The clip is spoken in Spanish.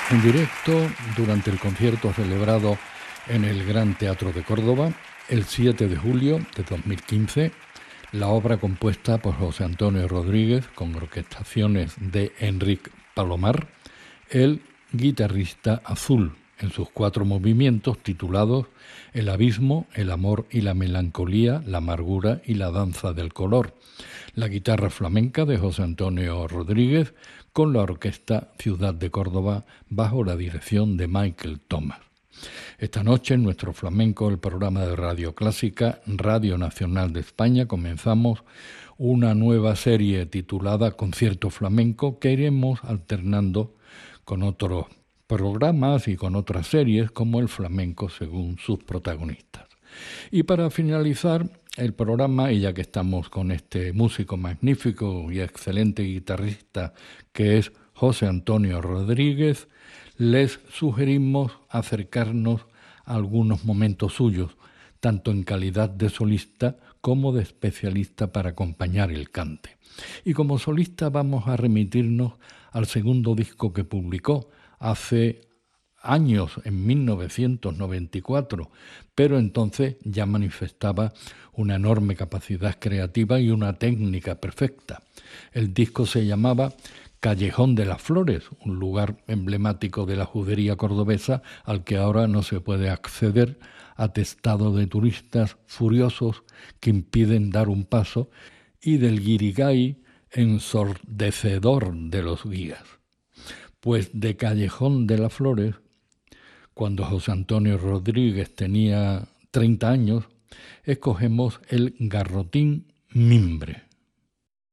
En directo durante el concierto celebrado en el Gran Teatro de Córdoba el 7 de julio de 2015, la obra compuesta por José Antonio Rodríguez con orquestaciones de Enric Palomar, el guitarrista azul, en sus 4 movimientos titulados El abismo, el amor y la melancolía, la amargura y la danza del color. La guitarra flamenca de José Antonio Rodríguez con la orquesta Ciudad de Córdoba bajo la dirección de Michael Thomas. Esta noche en nuestro flamenco, el programa de Radio Clásica, Radio Nacional de España, comenzamos una nueva serie titulada Concierto Flamenco que iremos alternando con otros programas y con otras series como el flamenco según sus protagonistas. Y para finalizar el programa, y ya que estamos con este músico magnífico y excelente guitarrista que es José Antonio Rodríguez, les sugerimos acercarnos a algunos momentos suyos, tanto en calidad de solista como de especialista para acompañar el cante. Y como solista vamos a remitirnos al segundo disco que publicó hace años, en 1994, pero entonces ya manifestaba una enorme capacidad creativa y una técnica perfecta. El disco se llamaba Callejón de las Flores, un lugar emblemático de la judería cordobesa al que ahora no se puede acceder, atestado de turistas furiosos que impiden dar un paso y del guirigay ensordecedor de los guías. Pues de Callejón de las Flores, cuando José Antonio Rodríguez tenía 30 años, escogemos el Garrotín Mimbre.